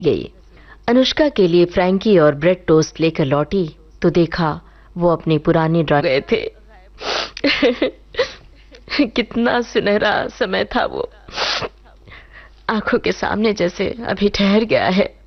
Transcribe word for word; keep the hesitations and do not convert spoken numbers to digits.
गई। अनुष्का के लिए फ्रैंकी और ब्रेड टोस्ट लेकर लौटी तो देखा वो अपनी पुरानी ड्राइव गए थे। कितना सुनहरा समय था वो, आंखों के सामने जैसे अभी ठहर गया है।